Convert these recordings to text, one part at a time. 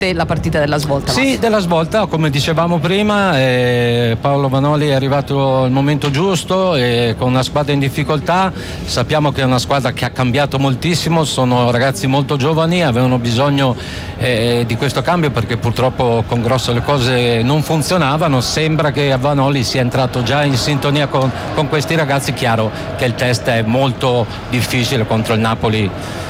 la partita della svolta. Sì, della svolta, come dicevamo prima, Paolo Vanoli è arrivato al momento giusto, con una squadra in difficoltà. Sappiamo che è una squadra che ha cambiato moltissimo, sono ragazzi molto giovani, avevano bisogno di questo cambio perché purtroppo con Grosso le cose non funzionavano. Sembra che Vanoli sia entrato già in sintonia con questi ragazzi. Chiaro che il test è molto difficile contro il Napoli,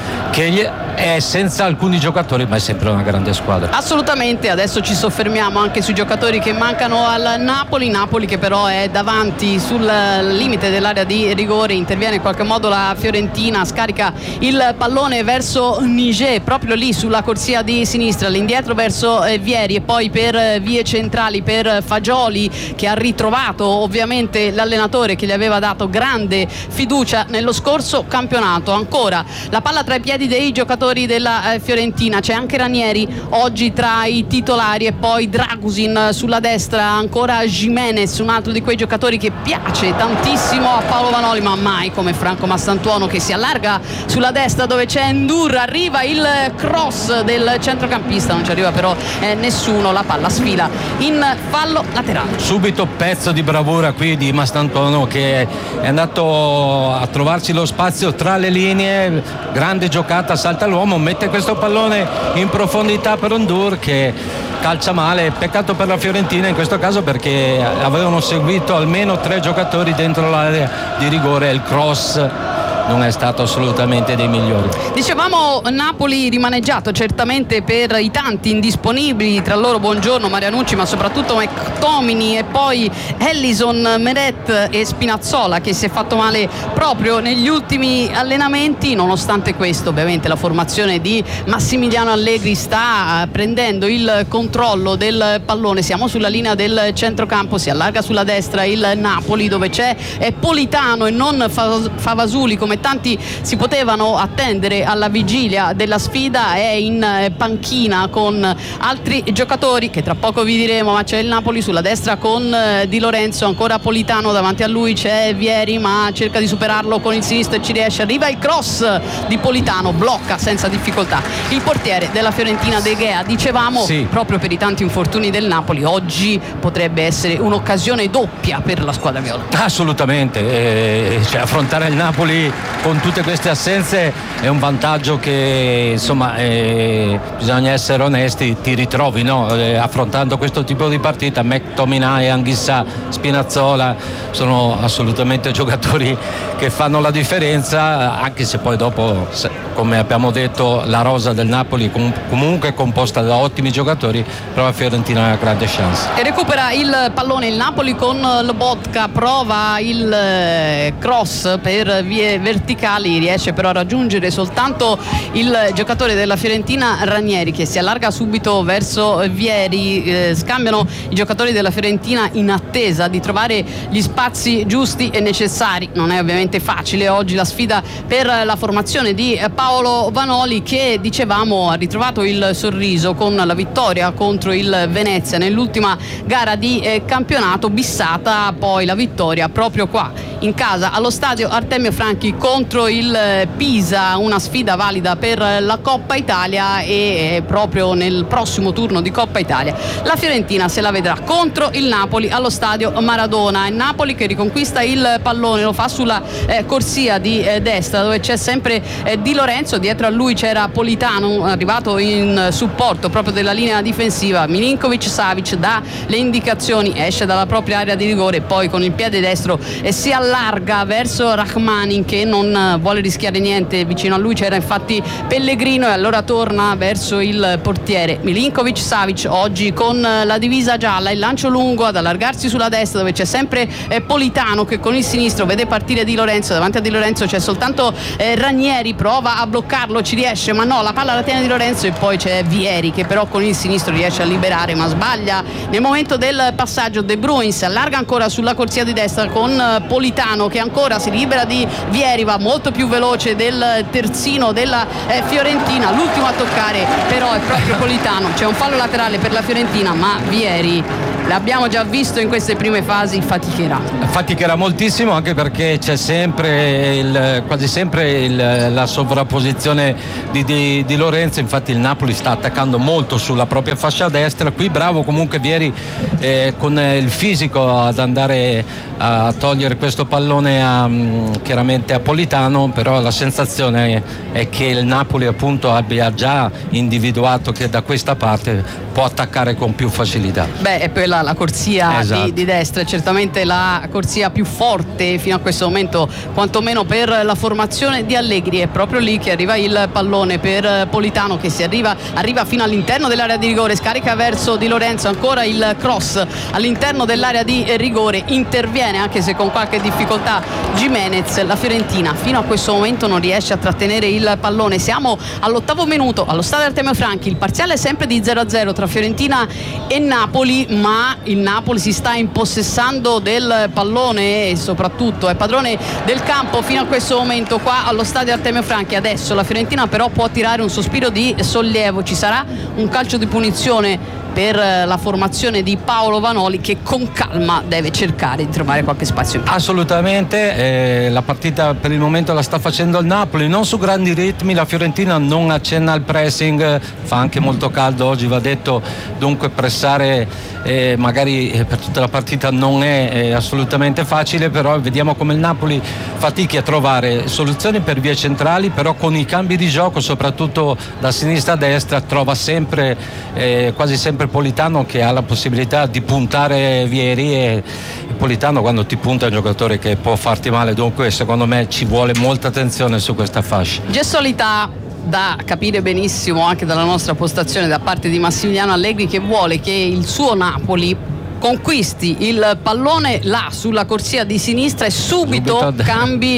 che è senza alcuni giocatori, ma è sempre una grande squadra. Assolutamente. Adesso ci soffermiamo anche sui giocatori che mancano al Napoli che però è davanti sul limite dell'area di rigore. Interviene in qualche modo la Fiorentina, scarica il pallone verso Niger, proprio lì sulla corsia di sinistra, all'indietro verso Vieri, e poi per vie centrali per Fagioli, che ha ritrovato ovviamente l'allenatore che gli aveva dato grande fiducia nello scorso campionato. Ancora la palla tra i piedi dei giocatori della Fiorentina, c'è anche Ranieri oggi tra i titolari, e poi Dragusin sulla destra, ancora Gimenez, un altro di quei giocatori che piace tantissimo a Paolo Vanoli, ma mai come Franco Massantuono, che si allarga sulla destra dove c'è Ndur. Arriva il cross del centrocampista, non ci arriva però nessuno, la palla sfila in fallo laterale. Subito pezzo di bravura qui di Massantuono, che è andato a trovarsi lo spazio tra le linee, grande giocata, salta l'uomo, mette questo pallone in profondità per Ndur, che calcia male. Peccato per la Fiorentina in questo caso, perché avevano seguito almeno 3 giocatori dentro l'area di rigore e il cross non è stato assolutamente dei migliori. Dicevamo Napoli rimaneggiato certamente per i tanti indisponibili, tra loro Buongiorno, Marianucci, ma soprattutto McTominay, e poi Ellison, Meret e Spinazzola, che si è fatto male proprio negli ultimi allenamenti. Nonostante questo, ovviamente la formazione di Massimiliano Allegri sta prendendo il controllo del pallone. Siamo sulla linea del centrocampo, si allarga sulla destra il Napoli, dove c'è Politano e non Favasuli, come tanti si potevano attendere alla vigilia della sfida. È in panchina con altri giocatori che tra poco vi diremo, ma c'è il Napoli sulla destra con Di Lorenzo, ancora Politano, davanti a lui c'è Vieri, ma cerca di superarlo con il sinistro e ci riesce. Arriva il cross di Politano, blocca senza difficoltà il portiere della Fiorentina, De Gea. Dicevamo, sì, proprio per i tanti infortuni del Napoli, oggi potrebbe essere un'occasione doppia per la squadra viola. Assolutamente, affrontare il Napoli con tutte queste assenze è un vantaggio che, insomma, bisogna essere onesti, ti ritrovi, no? Affrontando questo tipo di partita. McTominay, Anghissà, Spinazzola sono assolutamente giocatori che fanno la differenza, anche se poi dopo, come abbiamo detto, la rosa del Napoli comunque è composta da ottimi giocatori, però la Fiorentina ha una grande chance. E recupera il pallone il Napoli con Lobotka, prova il cross per vie verticali, riesce però a raggiungere soltanto il giocatore della Fiorentina, Ranieri, che si allarga subito verso Vieri. Scambiano i giocatori della Fiorentina in attesa di trovare gli spazi giusti e necessari. Non è ovviamente facile oggi la sfida per la formazione di Paolo Vanoli, che dicevamo ha ritrovato il sorriso con la vittoria contro il Venezia nell'ultima gara di campionato, bissata poi la vittoria proprio qua in casa allo stadio Artemio Franchi contro il Pisa, una sfida valida per la Coppa Italia, e proprio nel prossimo turno di Coppa Italia la Fiorentina se la vedrà contro il Napoli allo stadio Maradona. Il Napoli che riconquista il pallone, lo fa sulla corsia di destra, dove c'è sempre Di Lorenzo, dietro a lui c'era Politano arrivato in supporto proprio della linea difensiva. Milinkovic-Savic dà le indicazioni, esce dalla propria area di rigore e poi con il piede destro si allarga verso Rahmanin, che non vuole rischiare niente. Vicino a lui c'era infatti Pellegrino, e allora torna verso il portiere Milinkovic-Savic, oggi con la divisa gialla. Il lancio lungo ad allargarsi sulla destra, dove c'è sempre Politano, che con il sinistro vede partire Di Lorenzo. Davanti a Di Lorenzo c'è soltanto Ranieri, prova a bloccarlo, ci riesce ma no, la palla la tiene Di Lorenzo, e poi c'è Vieri che però con il sinistro riesce a liberare, ma sbaglia nel momento del passaggio. De Bruyne si allarga ancora sulla corsia di destra con Politano Politano che ancora si libera di Vieri, va molto più veloce del terzino della Fiorentina. L'ultimo a toccare però è proprio Politano. C'è un fallo laterale per la Fiorentina, ma Vieri, l'abbiamo già visto in queste prime fasi, faticherà moltissimo, anche perché c'è sempre quasi sempre la sovrapposizione di Lorenzo. Infatti il Napoli sta attaccando molto sulla propria fascia destra. Qui bravo comunque Vieri con il fisico ad andare a togliere questo pallone chiaramente a Politano, però la sensazione è che il Napoli appunto abbia già individuato che da questa parte può attaccare con più facilità. È poi la corsia, esatto, di destra è certamente la corsia più forte fino a questo momento, quantomeno per la formazione di Allegri. È proprio lì che arriva il pallone per Politano, che arriva fino all'interno dell'area di rigore, scarica verso Di Lorenzo, ancora il cross all'interno dell'area di rigore, interviene anche se con qualche difficoltà Gimenez. La Fiorentina fino a questo momento non riesce a trattenere il pallone. Siamo all'8° minuto allo stadio Artemio Franchi, il parziale è sempre di 0-0 tra Fiorentina e Napoli, ma il Napoli si sta impossessando del pallone e soprattutto è padrone del campo fino a questo momento qua allo stadio Artemio Franchi. Adesso la Fiorentina però può tirare un sospiro di sollievo, ci sarà un calcio di punizione per la formazione di Paolo Vanoli, che con calma deve cercare di trovare qualche spazio in più. Assolutamente, la partita per il momento la sta facendo il Napoli, non su grandi ritmi. La Fiorentina non accenna al pressing, fa anche molto caldo oggi, va detto, dunque pressare magari per tutta la partita non è assolutamente facile, però vediamo come il Napoli fatichi a trovare soluzioni per vie centrali, però con i cambi di gioco soprattutto da sinistra a destra trova sempre quasi sempre Politano, che ha la possibilità di puntare Vieri, e Politano quando ti punta è un giocatore che può farti male, dunque secondo me ci vuole molta attenzione su questa fascia. Gestualità da capire benissimo anche dalla nostra postazione da parte di Massimiliano Allegri, che vuole che il suo Napoli conquisti il pallone là sulla corsia di sinistra e subito cambi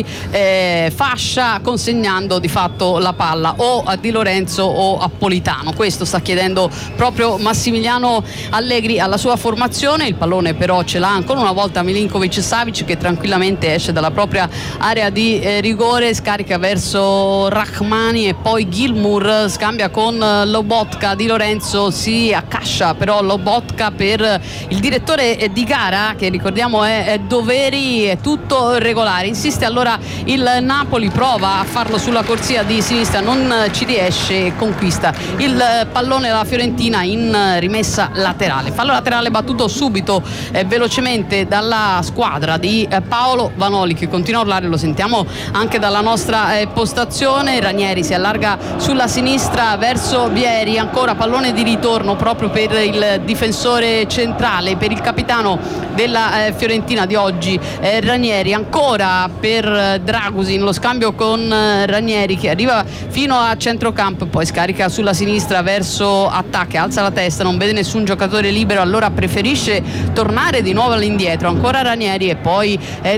fascia, consegnando di fatto la palla o a Di Lorenzo o a Politano. Questo sta chiedendo proprio Massimiliano Allegri alla sua formazione. Il pallone però ce l'ha ancora una volta Milinkovic-Savic, che tranquillamente esce dalla propria area di rigore, scarica verso Rachmani e poi Gilmour scambia con Lobotka. Di Lorenzo si accascia però Lobotka per il direttore di gara, che ricordiamo è Doveri. È tutto regolare, insiste allora il Napoli, prova a farlo sulla corsia di sinistra, non ci riesce e conquista il pallone della Fiorentina in rimessa laterale. Fallo laterale battuto subito velocemente dalla squadra di Paolo Vanoli, che continua a urlare, lo sentiamo anche dalla nostra postazione. Ranieri si allarga sulla sinistra verso Vieri, ancora pallone di ritorno proprio per il difensore centrale, per il capitano della Fiorentina di oggi, Ranieri. Ancora per Dragusin, lo scambio con Ranieri, che arriva fino a centrocampo, poi scarica sulla sinistra verso Attacca, alza la testa, non vede nessun giocatore libero, allora preferisce tornare di nuovo all'indietro. Ancora Ranieri e poi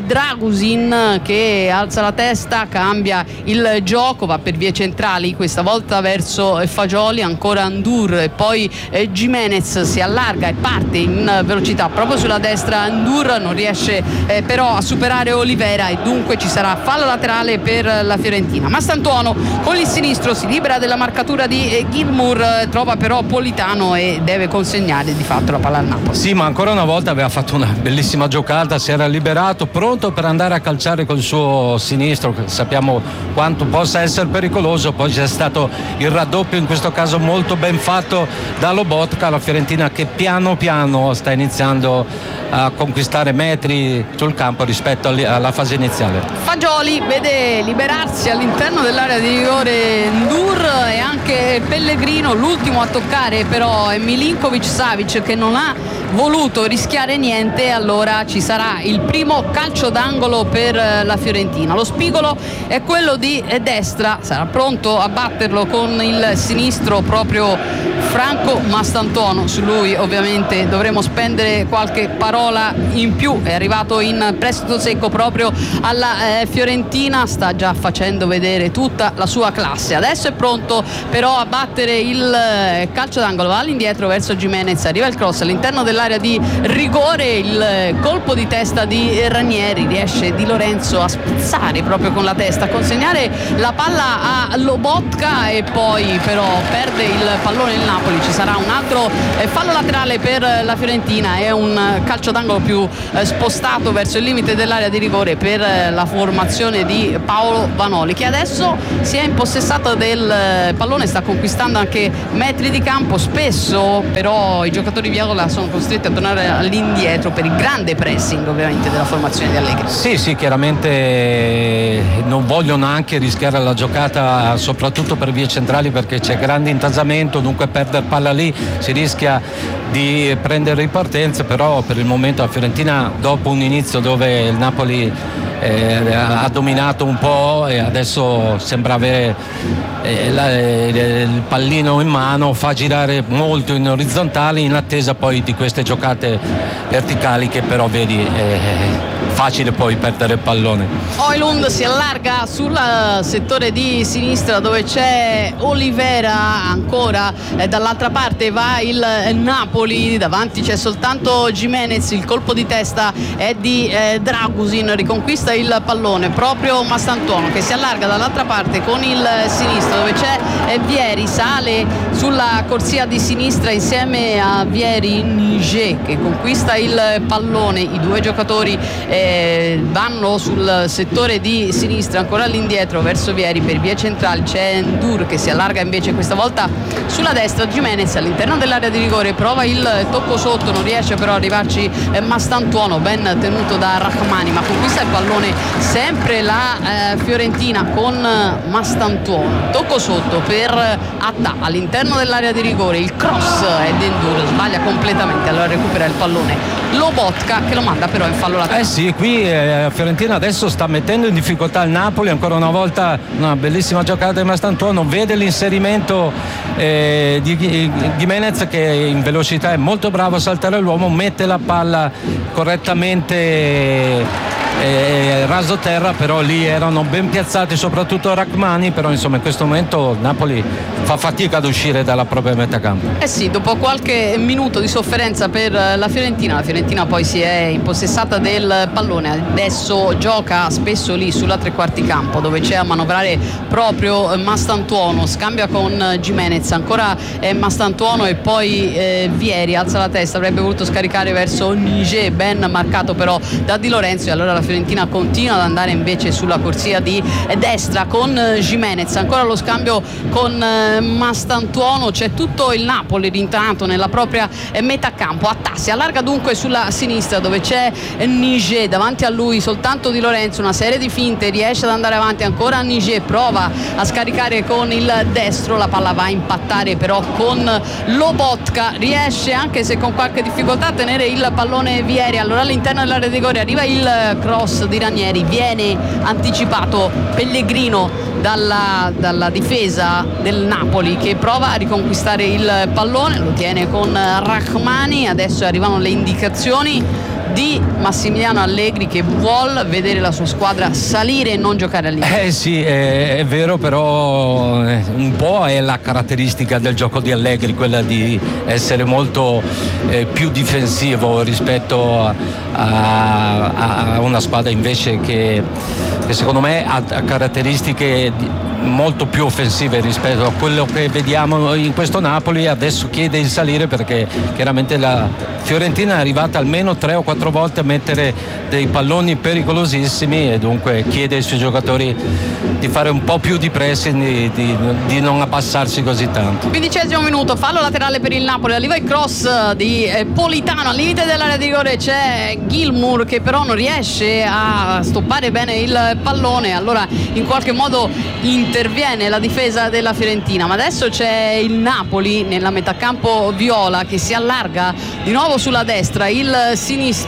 Dragusin che alza la testa, cambia il gioco, va per vie centrali, questa volta verso Fagioli, ancora Ndur e poi Gimenez si allarga e parte in velocità proprio sulla destra. Ndur non riesce però a superare Olivera e dunque ci sarà fallo laterale per la Fiorentina. Mastantuono con il sinistro si libera della marcatura di Gilmour, trova però Politano e deve consegnare di fatto la palla al Napoli. Sì, ma ancora una volta aveva fatto una bellissima giocata, si era liberato, pronto per andare a calciare col suo sinistro, sappiamo quanto possa essere pericoloso. Poi c'è stato il raddoppio, in questo caso molto ben fatto da Lobotka. La Fiorentina che piano piano sta iniziando a conquistare metri sul campo rispetto alla fase iniziale. Fagioli vede liberarsi all'interno dell'area di rigore Ndur e anche Pellegrino, l'ultimo a toccare però è Milinkovic-Savic, che non ha voluto rischiare niente. Allora ci sarà il primo calcio d'angolo per la Fiorentina. Lo spigolo è quello di destra, sarà pronto a batterlo con il sinistro proprio Franco Mastantuono. Su lui ovviamente dovremo spendere spendere qualche parola in più, è arrivato in prestito secco proprio alla Fiorentina, sta già facendo vedere tutta la sua classe, adesso è pronto però a battere il calcio d'angolo, va all'indietro verso Gimenez, arriva il cross all'interno dell'area di rigore, il colpo di testa di Ranieri, riesce Di Lorenzo a spizzare proprio con la testa, a consegnare la palla a Lobotka e poi però perde il pallone il Napoli, ci sarà un altro fallo laterale per la Fiorentina, è un calcio d'angolo più spostato verso il limite dell'area di rigore per la formazione di Paolo Vanoli, che adesso si è impossessato del pallone, sta conquistando anche metri di campo, spesso però i giocatori viola sono costretti a tornare all'indietro per il grande pressing ovviamente della formazione di Allegri. Sì, chiaramente non vogliono anche rischiare la giocata soprattutto per vie centrali perché c'è grande intasamento, dunque perdere palla lì si rischia di prendere ripartenza, però per il momento la Fiorentina, dopo un inizio dove il Napoli ha dominato un po' e adesso sembra avere il pallino in mano, fa girare molto in orizzontale in attesa poi di queste giocate verticali che però vedi facile poi perdere il pallone. Højlund si allarga sul settore di sinistra dove c'è Olivera, ancora dall'altra parte va il Napoli, davanti c'è soltanto Gimenez, il colpo di testa è di Dragusin, riconquista il pallone proprio Mastantuono che si allarga dall'altra parte con il sinistro dove c'è Vieri, sale sulla corsia di sinistra insieme a Vieri Niger che conquista il pallone, i due giocatori vanno sul settore di sinistra, ancora all'indietro verso Vieri, per vie centrali c'è Ndur che si allarga invece questa volta sulla destra, Gimenez all'interno dell'area di rigore prova il tocco sotto, non riesce però ad arrivarci Mastantuono, ben tenuto da Rahmani, ma conquista il pallone sempre la Fiorentina con Mastantuono, tocco sotto per Attà all'interno dell'area di rigore, il cross è di Ndur, sbaglia completamente, allora recupera il pallone Lobotka che lo manda però in fallo laterale. Sì, qui Fiorentina adesso sta mettendo in difficoltà il Napoli, ancora una volta una bellissima giocata di Mastantuono, vede l'inserimento di Gimenez che in velocità è molto bravo a saltare l'uomo, mette la palla correttamente raso terra, però lì erano ben piazzati soprattutto Rahmani, però insomma in questo momento Napoli fa fatica ad uscire dalla propria metacampo. Sì, dopo qualche minuto di sofferenza per la Fiorentina poi si è impossessata del pallone, adesso gioca spesso lì sulla tre quarti campo dove c'è a manovrare proprio Mastantuono, scambia con Gimenez, ancora Mastantuono e poi Vieri alza la testa, avrebbe voluto scaricare verso Niger, ben marcato però da Di Lorenzo, e allora la Fiorentina continua ad andare invece sulla corsia di destra con Gimenez, ancora lo scambio con Mastantuono, c'è tutto il Napoli rintanto nella propria metacampo, Attà si allarga dunque sulla sinistra dove c'è Niger, davanti a lui soltanto Di Lorenzo, una serie di finte, riesce ad andare avanti ancora Niger, prova a scaricare con il destro, la palla va a impattare però con Lobotka, riesce anche se con qualche difficoltà a tenere il pallone Vieri, allora all'interno dell'area di rigore arriva il cross di Ranieri, viene anticipato Pellegrino dalla difesa del Napoli che prova a riconquistare il pallone, lo tiene con Rahmani, adesso arrivano le indicazioni di Massimiliano Allegri che vuol vedere la sua squadra salire e non giocare all'interno. Sì, è vero, però un po' è la caratteristica del gioco di Allegri, quella di essere molto più difensivo rispetto a una squadra invece che secondo me ha caratteristiche molto più offensive rispetto a quello che vediamo in questo Napoli. Adesso chiede il salire perché chiaramente la Fiorentina è arrivata almeno 3 o 4 volte a mettere dei palloni pericolosissimi e dunque chiede ai suoi giocatori di fare un po' più di pressing, di non abbassarsi così tanto. 15° minuto, fallo laterale per il Napoli, arriva il cross di Politano, al limite dell'area di rigore c'è Gilmour che però non riesce a stoppare bene il pallone, allora in qualche modo interviene la difesa della Fiorentina, ma adesso c'è il Napoli nella metacampo viola che si allarga di nuovo sulla destra, il sinistro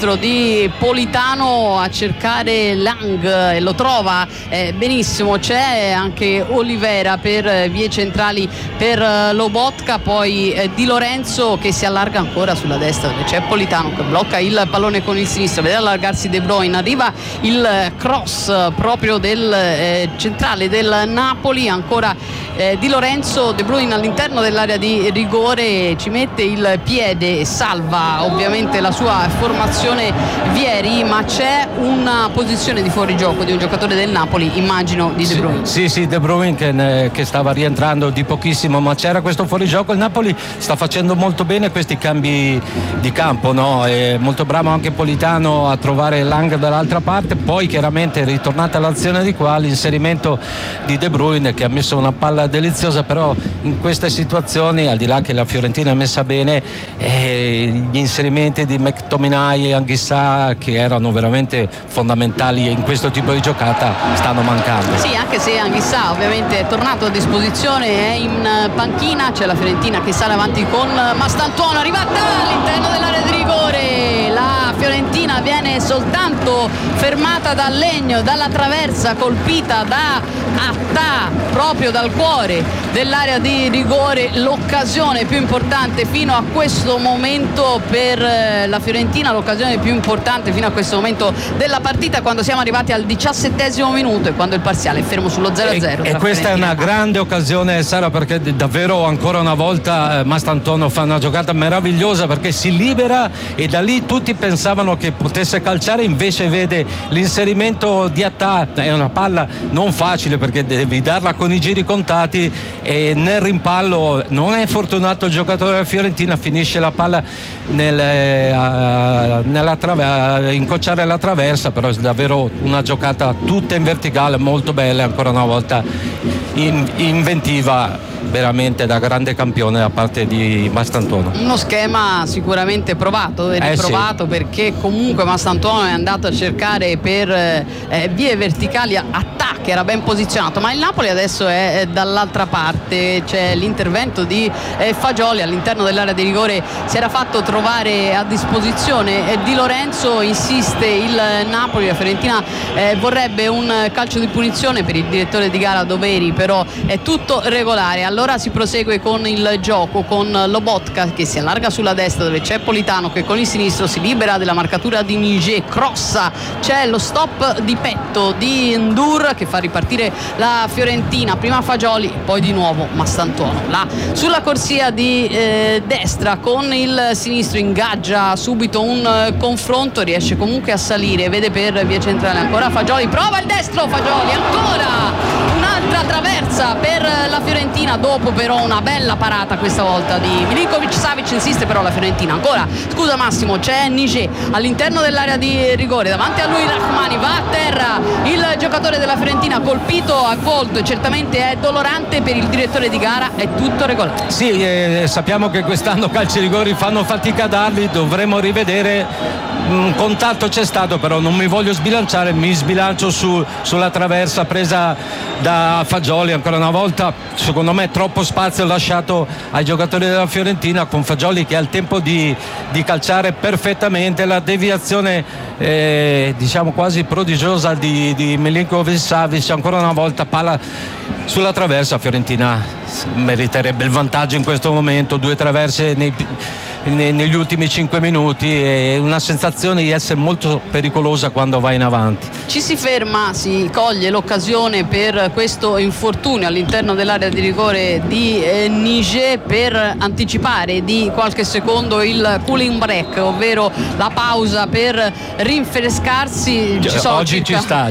sinistro di Politano a cercare Lang e lo trova benissimo. C'è anche Olivera per vie centrali per Lobotka, poi Di Lorenzo che si allarga ancora sulla destra dove c'è Politano che blocca il pallone con il sinistro, vede allargarsi De Bruyne, arriva il cross proprio del centrale del Napoli, ancora Di Lorenzo, De Bruyne all'interno dell'area di rigore ci mette il piede e salva ovviamente la sua formazione Vieri, ma c'è una posizione di fuorigioco di un giocatore del Napoli, immagino di De Bruyne. Sì, De Bruyne che stava rientrando di pochissimo, ma c'era questo fuorigioco. Il Napoli sta facendo molto bene questi cambi di campo, no? È molto bravo anche Politano a trovare Lang dall'altra parte, poi chiaramente è ritornata l'azione di qua, l'inserimento di De Bruyne che ha messo una palla deliziosa, però in queste situazioni, al di là che la Fiorentina è messa bene, gli inserimenti di McTominay e Anghissà, che erano veramente fondamentali in questo tipo di giocata, stanno mancando. Sì, anche se Anghissà ovviamente è tornato a disposizione, è in panchina, c'è la Fiorentina che sale avanti con Mastantuono, arrivata all'interno dell'area di rigore, la Fiorentina viene soltanto fermata dal Legno, dalla traversa colpita da Attà proprio dal cuore dell'area di rigore, l'occasione più importante fino a questo momento per la Fiorentina, l'occasione più importante fino a questo momento della partita, quando siamo arrivati al 17° minuto e quando il parziale è fermo sullo 0-0. E questa è una grande occasione, Sara, perché davvero ancora una volta Mastantuono fa una giocata meravigliosa, perché si libera e da lì tutti pensavano che potesse calciare, invece vede l'inserimento di Attà, è una palla non facile perché devi darla con i giri contati e nel rimpallo non è fortunato il giocatore della Fiorentina, finisce la palla incrociare la traversa, però è davvero una giocata tutta in verticale, molto bella, ancora una volta inventiva, veramente da grande campione da parte di Mastantuono. Uno schema sicuramente provato e riprovato, sì, perché comunque Mastantuono è andato a cercare per vie verticali Attà, che era ben posizionato, ma il Napoli adesso è dall'altra parte, c'è l'intervento di Fagioli all'interno dell'area di rigore, si era fatto trovare a disposizione Di Lorenzo, insiste il Napoli, la Fiorentina vorrebbe un calcio di punizione per il direttore di gara Doveri, però è tutto regolare. Allora si prosegue con il gioco, con Lobotka che si allarga sulla destra dove c'è Politano che con il sinistro si libera della marcatura di Niger, crossa, c'è lo stop di petto di Ndur che fa ripartire la Fiorentina, prima Fagioli poi di nuovo Mastantuono là sulla corsia di destra con il sinistro, ingaggia subito un confronto, riesce comunque a salire, vede per via centrale ancora Fagioli, prova il destro Fagioli, ancora un'altra traversa per la Fiorentina, dopo però una bella parata questa volta di Milinkovic-Savic, insiste però la Fiorentina, ancora scusa Massimo, c'è Niger all'interno dell'area di rigore, davanti a lui Rachmani, va a terra il giocatore della Fiorentina, colpito al volto, certamente è dolorante per il direttore di gara, è tutto regolare. Sì, sappiamo che quest'anno calci rigori fanno fatica a darli, dovremo rivedere, un contatto c'è stato, però non mi voglio sbilanciare, mi sbilancio sulla traversa presa da Fagioli, ancora una volta secondo me troppo spazio lasciato ai giocatori della Fiorentina, con Fagioli che ha il tempo di calciare perfettamente, la deviazione diciamo quasi prodigiosa di Milinkovic-Savic, ancora una volta palla sulla traversa. Fiorentina meriterebbe il vantaggio in questo momento, 2 traverse negli ultimi 5 minuti, è una sensazione di essere molto pericolosa quando va in avanti. Ci si ferma, si coglie l'occasione per questo infortunio all'interno dell'area di rigore di Niger per anticipare di qualche secondo il cooling break, ovvero la pausa per rinfrescarsi. Oggi ci sta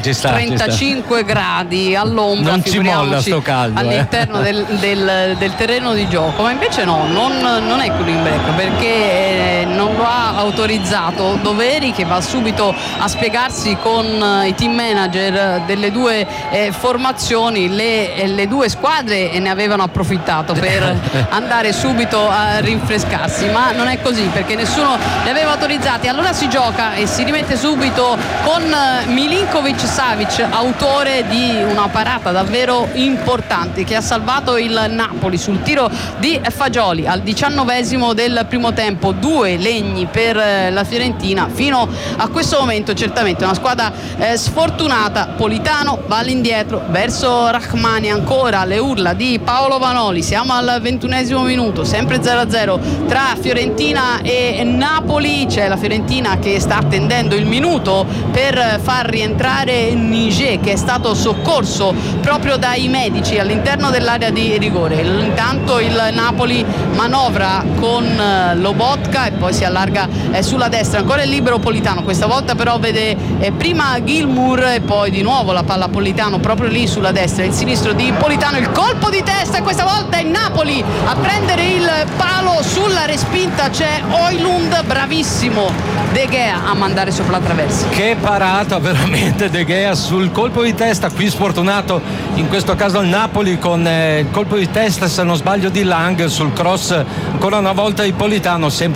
35 gradi all'ombra, non ci molla sto caldo all'interno del terreno di gioco, ma invece no, non è cooling break, perché non lo ha autorizzato Doveri, che va subito a spiegarsi con i team manager delle due formazioni. Le due squadre ne avevano approfittato per andare subito a rinfrescarsi, ma non è così perché nessuno li aveva autorizzati. Allora si gioca e si rimette subito con Milinkovic-Savic, autore di una parata davvero importante che ha salvato il Napoli sul tiro di Fagioli al 19° del primo tempo. 2 le Legni per la Fiorentina. Fino a questo momento certamente una squadra sfortunata. Politano va all'indietro verso Rahmani, ancora le urla di Paolo Vanoli. Siamo al 21esimo minuto, sempre 0-0 tra Fiorentina e Napoli. C'è la Fiorentina che sta attendendo il minuto per far rientrare Niger, che è stato soccorso proprio dai medici all'interno dell'area di rigore. Intanto il Napoli manovra con Lobotka e poi si allarga sulla destra, ancora il libero Politano, questa volta però vede prima Gilmour e poi di nuovo la palla Politano proprio lì sulla destra, il sinistro di Politano, il colpo di testa e questa volta è Napoli a prendere il palo. Sulla respinta c'è Højlund, bravissimo De Gea a mandare sopra la traversa. Che parata veramente De Gea sul colpo di testa, qui sfortunato in questo caso il Napoli con il colpo di testa, se non sbaglio, di Lang sul cross ancora una volta di Politano, sempre